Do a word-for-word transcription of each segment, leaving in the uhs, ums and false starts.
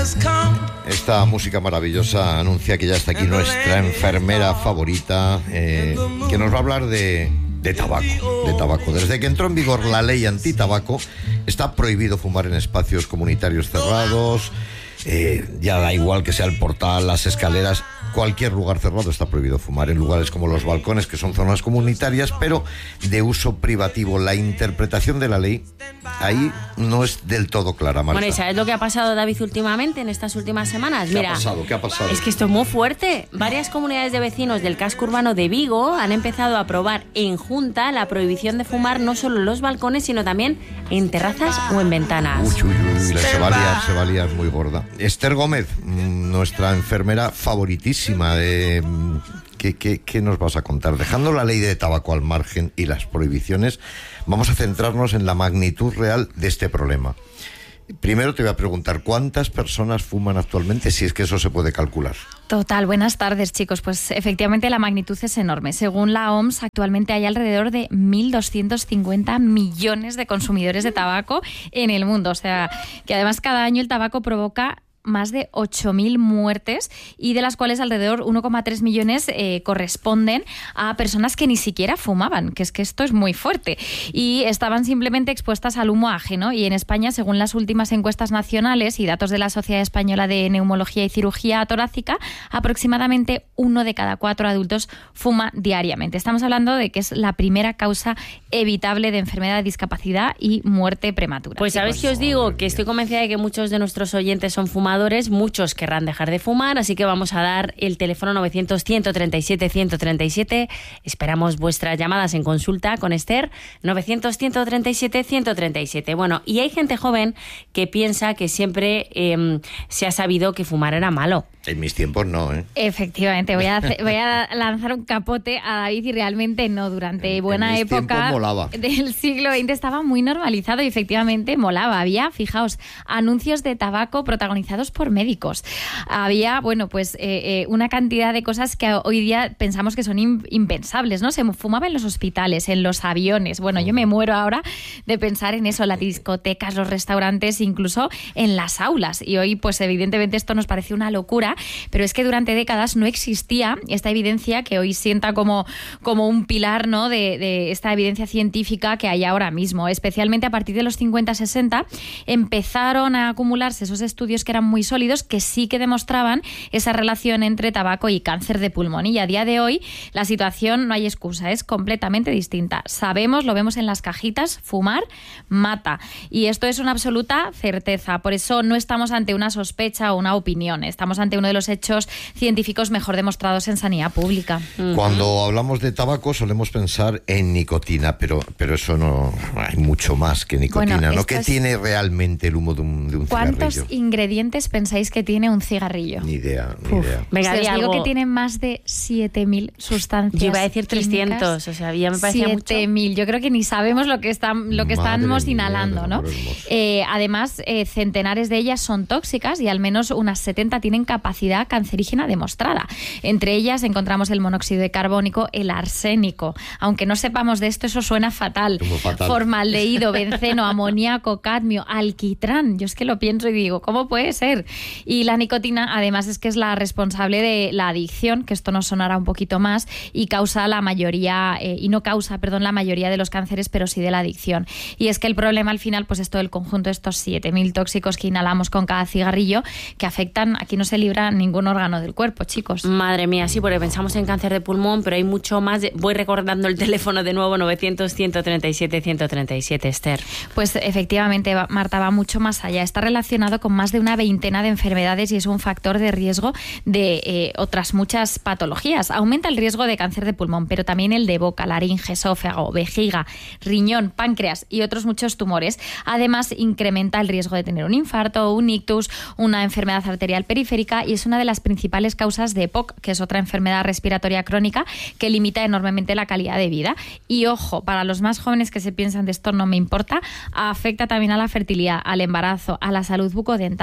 Esta música maravillosa anuncia que ya está aquí nuestra enfermera favorita, eh, que nos va a hablar de, de tabaco, de tabaco. Desde que entró en vigor la ley antitabaco, está prohibido fumar en espacios comunitarios cerrados. Eh, ya da igual que sea el portal, las escaleras, cualquier lugar cerrado está prohibido fumar. En lugares como los balcones, que son zonas comunitarias, pero de uso privativo. La interpretación de la ley ahí no es del todo clara, Marta. Bueno, ¿y sabes lo que ha pasado, David, últimamente, en estas últimas semanas? ¿Qué Mira, ha pasado? ¿Qué ha pasado? Es que esto es muy fuerte. Varias comunidades de vecinos del casco urbano de Vigo han empezado a aprobar en junta la prohibición de fumar no solo en los balcones, sino también en terrazas o en ventanas. Uy, uy, uy, se va a liar, se va a liar muy gorda. Esther Gómez, nuestra enfermera favoritísima, de, ¿qué, qué, ¿qué nos vas a contar? Dejando la ley de tabaco al margen y las prohibiciones, vamos a centrarnos en la magnitud real de este problema. Primero te voy a preguntar, ¿cuántas personas fuman actualmente, si es que eso se puede calcular? Total, buenas tardes, chicos. Pues efectivamente la magnitud es enorme. Según la O M S, actualmente hay alrededor de mil doscientos cincuenta millones de consumidores de tabaco en el mundo. O sea, que además cada año el tabaco provoca más de ocho mil muertes, y de las cuales alrededor uno coma tres millones eh, corresponden a personas que ni siquiera fumaban, que es que esto es muy fuerte, y estaban simplemente expuestas al humo ajeno. Y en España, según las últimas encuestas nacionales y datos de la Sociedad Española de Neumología y Cirugía Torácica, aproximadamente uno de cada cuatro adultos fuma diariamente. Estamos hablando de que es la primera causa evitable de enfermedad, discapacidad y muerte prematura. Pues sabéis que os digo que estoy convencida de que muchos de nuestros oyentes son fumadores. Muchos querrán dejar de fumar, así que vamos a dar el teléfono novecientos, ciento treinta y siete, ciento treinta y siete. Esperamos vuestras llamadas en consulta con Esther, novecientos, ciento treinta y siete, ciento treinta y siete. Bueno, y hay gente joven que piensa que siempre eh, se ha sabido que fumar era malo. En mis tiempos no, ¿eh? Efectivamente, voy a, hacer, voy a lanzar un capote a David, y realmente no. Durante en, buena en época del siglo veinte estaba muy normalizado y efectivamente molaba. Había, fijaos, anuncios de tabaco protagonizados por médicos. Había, bueno, pues eh, eh, una cantidad de cosas que hoy día pensamos que son impensables, ¿no? Se fumaba en los hospitales, en los aviones. Bueno, yo me muero ahora de pensar en eso, las discotecas, los restaurantes, incluso en las aulas. Y hoy, pues evidentemente esto nos parece una locura, pero es que durante décadas no existía esta evidencia que hoy sienta como, como un pilar, ¿no?, de, de esta evidencia científica que hay ahora mismo. Especialmente a partir de los cincuenta sesenta empezaron a acumularse esos estudios que eran muy sólidos, que sí que demostraban esa relación entre tabaco y cáncer de pulmón. Y a día de hoy la situación, no hay excusa, es completamente distinta. Sabemos, lo vemos en las cajitas, fumar mata. Y esto es una absoluta certeza. Por eso no estamos ante una sospecha o una opinión, estamos ante uno de los hechos científicos mejor demostrados en sanidad pública. Cuando hablamos de tabaco solemos pensar en nicotina, pero, pero eso no, hay mucho más que nicotina, bueno, ¿no? ¿Qué es... tiene realmente el humo de un, de un ¿Cuántos cigarrillo? ingredientes pensáis que tiene un cigarrillo? Ni idea, ni Uf. idea. Venga, si os algo... digo que tiene más de siete mil sustancias. Yo iba a decir trescientos, o sea, ya me parecía mucho. siete mil, yo creo que ni sabemos lo que, están, lo que estamos inhalando, ¿no? Eh, además, eh, centenares de ellas son tóxicas y al menos unas setenta tienen capacidad cancerígena demostrada. Entre ellas encontramos el monóxido de carbónico, el arsénico. Aunque no sepamos de esto, eso suena fatal. fatal. Formaldehído, benceno, amoníaco, cadmio, alquitrán. Yo es que lo pienso y digo, ¿cómo puede ser? Y la nicotina, además, es que es la responsable de la adicción, que esto nos sonará un poquito más, y causa la mayoría, eh, y no causa, perdón, la mayoría de los cánceres, pero sí de la adicción. Y es que el problema al final, pues es todo el conjunto de estos siete mil tóxicos que inhalamos con cada cigarrillo, que afectan, aquí no se libra ningún órgano del cuerpo, chicos. Madre mía, sí, porque pensamos en cáncer de pulmón, pero hay mucho más. Voy recordando el teléfono de nuevo, novecientos, ciento treinta y siete, ciento treinta y siete, Esther. Pues efectivamente, Marta, va mucho más allá. Está relacionado con más de una veintena de enfermedades y es un factor de riesgo de eh, otras muchas patologías. Aumenta el riesgo de cáncer de pulmón, pero también el de boca, laringe, esófago, vejiga, riñón, páncreas y otros muchos tumores. Además, incrementa el riesgo de tener un infarto, un ictus, una enfermedad arterial periférica, y es una de las principales causas de E P O C, que es otra enfermedad respiratoria crónica que limita enormemente la calidad de vida. Y ojo, para los más jóvenes que se piensan de esto no me importa, afecta también a la fertilidad, al embarazo, a la salud bucodental, hace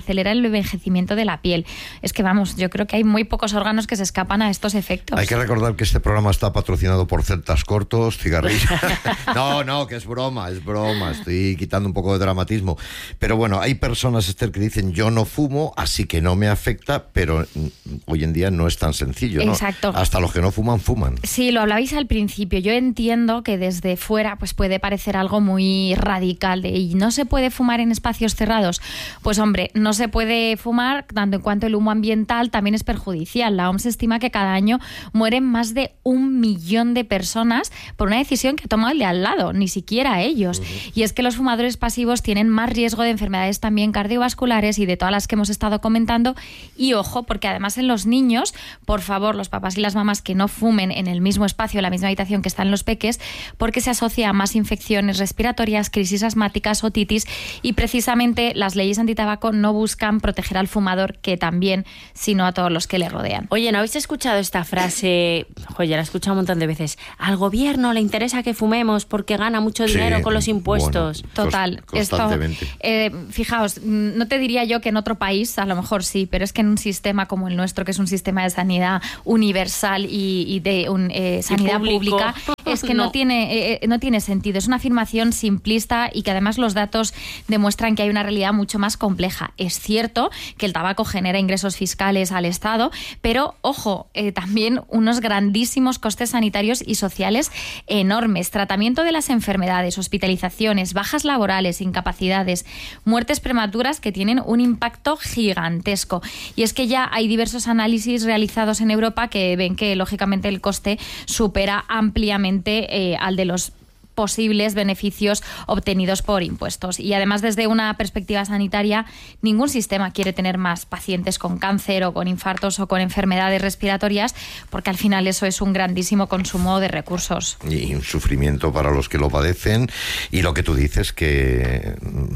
acelera el envejecimiento de la piel. Es que vamos, yo creo que hay muy pocos órganos que se escapan a estos efectos. Hay que recordar que este programa está patrocinado por Celtas Cortos, cigarrillos. No, no, que es broma, es broma. Estoy quitando un poco de dramatismo. Pero bueno, hay personas, Esther, que dicen yo no fumo, así que no me afecta, pero hoy en día no es tan sencillo, ¿no? Exacto. Hasta los que no fuman, fuman. Sí, lo hablabais al principio. Yo entiendo que desde fuera pues puede parecer algo muy radical de ¿y no se puede fumar en espacios cerrados? Pues hombre, no se puede fumar tanto en cuanto el humo ambiental también es perjudicial. La O M S estima que cada año mueren más de un millón de personas por una decisión que ha tomado el de al lado, ni siquiera ellos. Uh-huh. Y es que los fumadores pasivos tienen más riesgo de enfermedades también cardiovasculares y de todas las que hemos estado comentando. Y ojo, porque además en los niños, por favor, los papás y las mamás que no fumen en el mismo espacio, en la misma habitación que están los peques, porque se asocia a más infecciones respiratorias, crisis asmáticas, otitis, y precisamente las leyes antitabaco no buscan proteger al fumador, que también, sino a todos los que le rodean. Oye, ¿no habéis escuchado esta frase? Oye, la he escuchado un montón de veces. Al gobierno le interesa que fumemos porque gana mucho dinero sí, con los impuestos. Bueno, Total. Constantemente. Esto, eh, fijaos, no te diría yo que en otro país, a lo mejor sí, pero es que en un sistema como el nuestro, que es un sistema de sanidad universal y, y de un, eh, sanidad pública, es que no, no tiene eh, no tiene sentido. Es una afirmación simplista y que además los datos demuestran que hay una realidad mucho más compleja. Es cierto que el tabaco genera ingresos fiscales al Estado, pero ojo, eh, también unos grandísimos costes sanitarios y sociales enormes. Tratamiento de las enfermedades, hospitalizaciones, bajas laborales, incapacidades, muertes prematuras que tienen un impacto gigantesco. Y es que ya hay diversos análisis realizados en Europa que ven que lógicamente el coste supera ampliamente eh, al de los posibles beneficios obtenidos por impuestos. Y además, desde una perspectiva sanitaria, ningún sistema quiere tener más pacientes con cáncer o con infartos o con enfermedades respiratorias, porque al final eso es un grandísimo consumo de recursos. Y un sufrimiento para los que lo padecen, y lo que tú dices, que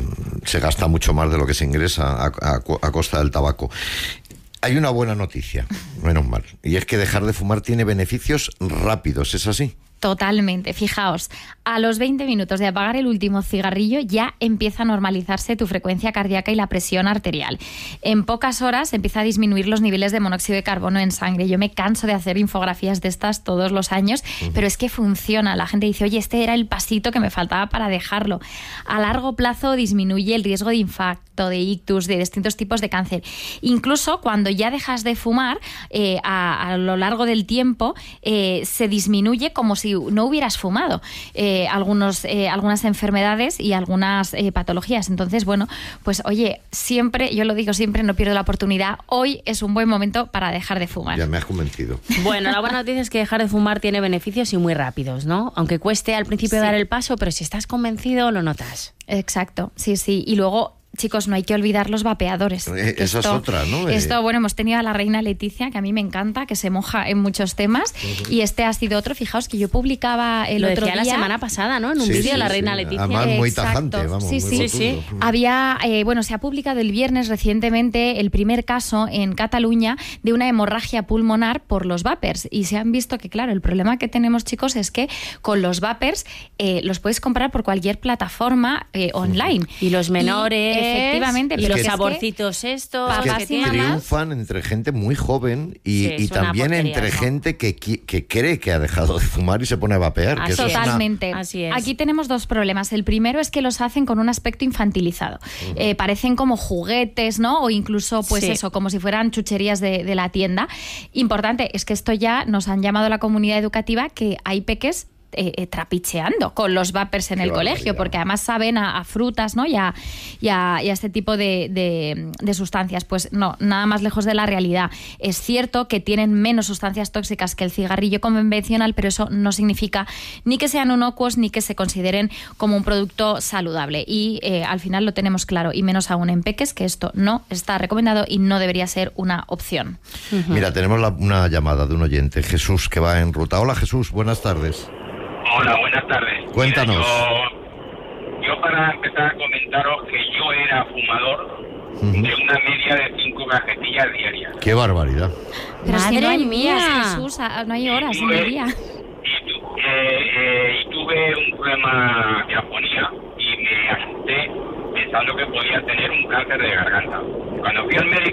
se gasta mucho más de lo que se ingresa a, a, a costa del tabaco. Hay una buena noticia, menos mal, y es que dejar de fumar tiene beneficios rápidos, ¿es así? Totalmente. Fijaos, a los veinte minutos de apagar el último cigarrillo ya empieza a normalizarse tu frecuencia cardíaca y la presión arterial. En pocas horas empieza a disminuir los niveles de monóxido de carbono en sangre. Yo me canso de hacer infografías de estas todos los años, uh-huh. pero es que funciona. La gente dice, oye, este era el pasito que me faltaba para dejarlo. A largo plazo disminuye el riesgo de infarto, de ictus, de distintos tipos de cáncer. Incluso cuando ya dejas de fumar, eh, a, a lo largo del tiempo, eh, se disminuye como si no hubieras fumado eh, algunos, eh, algunas enfermedades y algunas eh, patologías. Entonces, bueno, pues oye, siempre, yo lo digo siempre, no pierdo la oportunidad. Hoy es un buen momento para dejar de fumar. Ya me has convencido. Bueno, la buena noticia es que dejar de fumar tiene beneficios y muy rápidos, ¿no? Aunque cueste al principio sí. dar el paso, pero si estás convencido, lo notas. Exacto, sí, sí. Y luego, chicos, no hay que olvidar los vapeadores. Eh, esa esto, es otra, ¿no? Esto, bueno, hemos tenido a la reina Leticia, que a mí me encanta, que se moja en muchos temas, uh-huh. y este ha sido otro. Fijaos que yo publicaba el Lo otro decía día... la semana pasada, ¿no? En un sí, vídeo, sí, la sí. reina Leticia. Además, muy Exacto. tajante, vamos, sí, muy sí, rotundo. sí. Había, eh, bueno, se ha publicado el viernes recientemente el primer caso en Cataluña de una hemorragia pulmonar por los vapers, y se han visto que, claro, el problema que tenemos, chicos, es que con los vapers eh, los puedes comprar por cualquier plataforma eh, online. Y los menores... Y, efectivamente, y los que, saborcitos estos... Es que papás y mamás, triunfan entre gente muy joven y, sí, y también porquería, entre ¿no? gente que, que cree que ha dejado de fumar y se pone a vapear. Así que eso Totalmente. Es una... Así es. Aquí tenemos dos problemas. El primero es que los hacen con un aspecto infantilizado. Uh-huh. Eh, parecen como juguetes, ¿no? O incluso, pues sí. eso, como si fueran chucherías de, de la tienda. Importante, es que esto ya nos han llamado a la comunidad educativa que hay peques Eh, eh, trapicheando con los vapers en Qué el barbaridad. Colegio, porque además saben a, a frutas, ¿no? y, a, y, a, y a este tipo de, de, de sustancias. Pues no, nada más lejos de la realidad. Es cierto que tienen menos sustancias tóxicas que el cigarrillo convencional, pero eso no significa ni que sean inocuos ni que se consideren como un producto saludable. Y eh, al final lo tenemos claro, y menos aún en peques, que esto no está recomendado y no debería ser una opción. Uh-huh. Mira, tenemos la, una llamada de un oyente, Jesús, que va en ruta. Hola, Jesús, buenas tardes. Hola, buenas tardes. Cuéntanos. Mira, yo, yo para empezar a comentaros que yo era fumador uh-huh. de una media de cinco cajetillas diarias. ¡Qué barbaridad! Pero ¡Madre si no hay mía! días, Jesús, no hay horas en el día. Y, tu, eh, eh, y tuve un problema de afonía y me asusté pensando que podía tener un cáncer de garganta. Cuando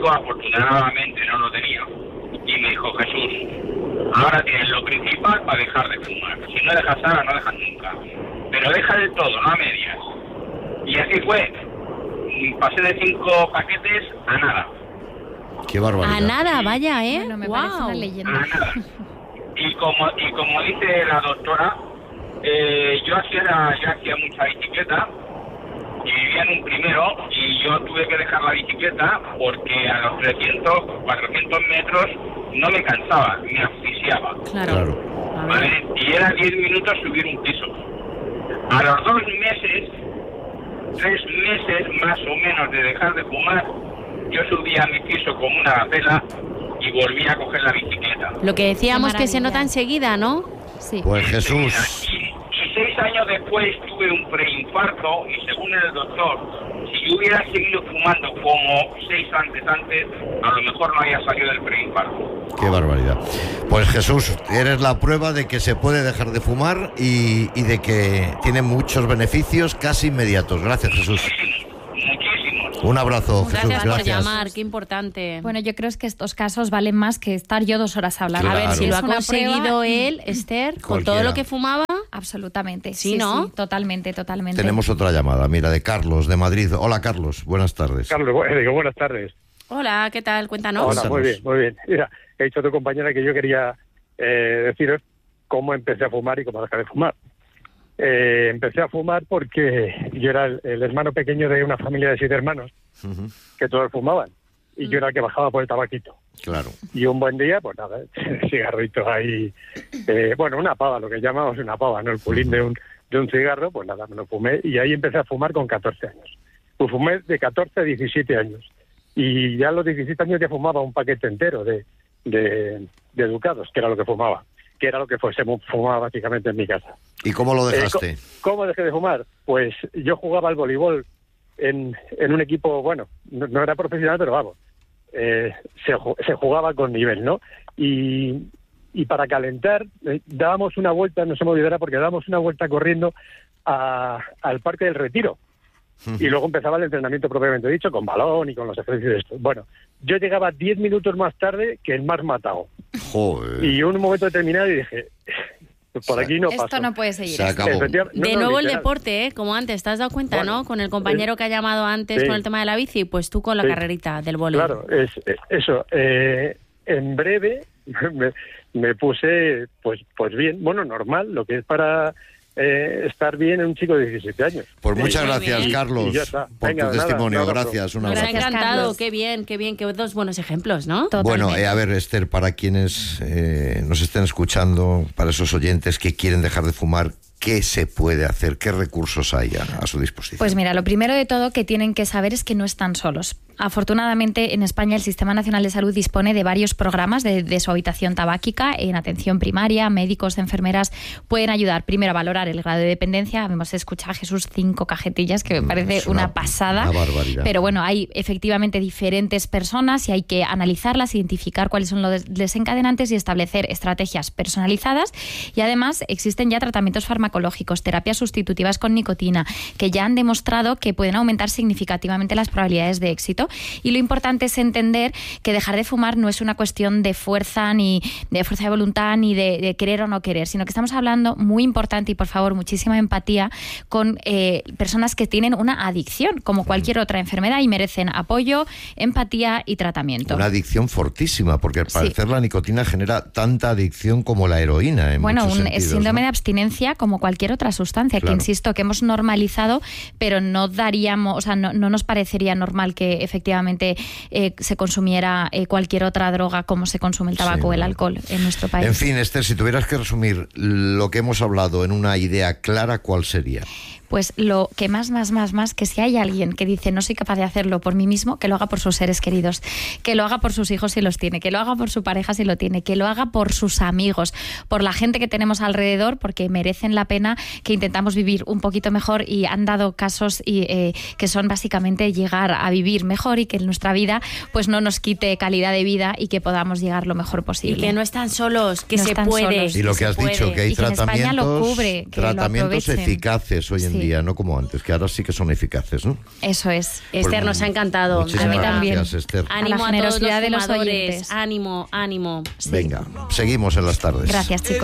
médico afortunadamente no lo tenía. Y me dijo, Jesús, ahora tienes lo principal para dejar de fumar. Si no dejas ahora, no dejas nunca. Pero deja del todo, no a medias. Y así fue. Pasé de cinco paquetes a nada. Qué barbaridad. A nada, vaya, ¿eh? Bueno, me Guau. parece una leyenda. A nada. Y como, y como dice la doctora, eh, yo, hacía, yo hacía mucha bicicleta y vivía en un primero y yo tuve que dejar la bicicleta porque a los trescientos, cuatrocientos metros no me cansaba, me asfixiaba. Claro. Claro. A ver. ¿Vale? Y era diez minutos subir un piso. A los dos meses, tres meses más o menos de dejar de fumar, yo subía a mi piso como una gacela y volví a coger la bicicleta. Lo que decíamos Qué que se maravilla. nota enseguida, ¿no? Sí. Pues Jesús, Y, y seis años después tuve un preinfarto y según el doctor, si yo hubiera seguido fumando como seis antes antes, a lo mejor no había salido del preinfarto. qué barbaridad. Pues Jesús, eres la prueba de que se puede dejar de fumar y, y de que tiene muchos beneficios casi inmediatos. Gracias, Jesús. Muchísimos. Un abrazo, Gracias, Jesús. por Gracias. llamar, qué importante. Bueno, yo creo que estos casos valen más que estar yo dos horas hablando. a ver, claro. si lo ha Es una conseguido prueba- él, Esther, con Cualquiera. todo lo que fumaba. Absolutamente. Sí, Sí, ¿no? sí, totalmente, totalmente. Tenemos otra llamada, mira, de Carlos, de Madrid. Hola, Carlos. Buenas tardes. Carlos, bu- digo, buenas tardes. Hola, ¿qué tal? Cuéntanos. Hola, muy Cuéntanos. bien, muy bien. Mira, he dicho a tu compañera que yo quería eh, deciros cómo empecé a fumar y cómo dejé de fumar. Eh, empecé a fumar porque yo era el, el hermano pequeño de una familia de siete hermanos Ujú, que todos fumaban y yo era el que bajaba por el tabaquito. claro. Y un buen día, pues nada, cigarrito ahí, eh, bueno, una pava, lo que llamamos una pava, ¿no? El pulín de un, de un cigarro, pues nada, me lo fumé y ahí empecé a fumar con catorce años. Pues fumé de catorce a diecisiete años y ya a los diecisiete años ya fumaba un paquete entero de, de, de Ducados, que era lo que fumaba, que era lo que fue, se fumaba básicamente en mi casa. ¿Y cómo lo Eh, dejaste? co- ¿Cómo dejé de fumar? Pues yo jugaba al voleibol en, en un equipo, bueno, no, no era profesional, pero vamos, eh, se, ju- se jugaba con nivel, ¿no? Y, y para calentar, eh, dábamos una vuelta, no se me olvidará, porque dábamos una vuelta corriendo a- al Parque del Retiro. Y luego empezaba el entrenamiento propiamente dicho, con balón y con los ejercicios de esto. Bueno, yo llegaba diez minutos más tarde que el más matado. Joder. Y en un momento determinado y dije, por aquí no Esto paso. no puede seguir. Se acabó. Efectivamente, no, De no, nuevo el literal. deporte, ¿eh? Como antes, ¿te has dado cuenta, Bueno, no? Con el compañero es- que ha llamado antes sí. con el tema de la bici, pues tú con la Sí. carrerita del vóley. Claro, es, es eso. Eh, en breve me, me puse, pues, pues bien, bueno, normal, lo que es para eh, estar bien en un chico de diecisiete años. Pues muchas Muy gracias, bien. Carlos, Y ya está. por Venga, tu nada, testimonio. un abrazo. Gracias, un Nos ha abrazo. Gracias, encantado, Carlos. qué bien, qué bien, qué dos buenos ejemplos, ¿no? Totalmente. Bueno, eh, a ver, Esther, para quienes eh, nos estén escuchando, para esos oyentes que quieren dejar de fumar, ¿qué se puede hacer? ¿Qué recursos hay a, a su disposición? Pues mira, lo primero de todo que tienen que saber es que no están solos. Afortunadamente, en España el Sistema Nacional de Salud dispone de varios programas de deshabitación tabáquica en atención primaria. Médicos, enfermeras pueden ayudar primero a valorar el grado de dependencia. Hemos escuchado a Jesús cinco cajetillas, que me parece Es una, una- pasada. una barbaridad. Pero bueno, hay efectivamente diferentes personas y hay que analizarlas, identificar cuáles son los desencadenantes y establecer estrategias personalizadas. Y además existen ya tratamientos farmacológicos, terapias sustitutivas con nicotina, que ya han demostrado que pueden aumentar significativamente las probabilidades de éxito. Y lo importante es entender que dejar de fumar no es una cuestión de fuerza ni de fuerza de voluntad ni de, de querer o no querer, sino que estamos hablando, muy importante y por favor muchísima empatía con eh, personas que tienen una adicción como cualquier otra enfermedad y merecen apoyo, empatía y tratamiento. Una adicción fortísima, porque al Sí. parecer la nicotina genera tanta adicción como la heroína en Bueno, muchos un sentidos, síndrome ¿no? de abstinencia como cualquier otra sustancia, Claro. que insisto que hemos normalizado, pero no daríamos, o sea, no, no nos parecería normal que efectivamente eh, se consumiera eh, cualquier otra droga como se consume el tabaco Sí, o el no. alcohol en nuestro país. En fin, Esther, si tuvieras que resumir lo que hemos hablado en una idea clara, ¿cuál sería? Pues lo que más, más, más, más, que si hay alguien que dice no soy capaz de hacerlo por mí mismo, que lo haga por sus seres queridos, que lo haga por sus hijos si los tiene, que lo haga por su pareja si lo tiene, que lo haga por sus amigos, por la gente que tenemos alrededor, porque merecen la pena, que intentamos vivir un poquito mejor y han dado casos y, eh, que son básicamente llegar a vivir mejor. mejor y que nuestra vida pues no nos quite calidad de vida y que podamos llegar lo mejor posible. Y que no están solos, que No se están puede. solos. Y lo se que has puede. dicho, que hay Y que en España tratamientos, lo cubre, que lo tratamientos aprovechen. eficaces hoy en Sí. día, no como antes, que ahora sí que son eficaces, ¿no? Eso es. Esther, Pues, nos ha encantado. muchísimas A mí también. gracias, Esther. Ánimo A la a, generosidad todos de los los fumadores. oyentes. Ánimo, ánimo. Venga, seguimos en las tardes. Gracias, chicos.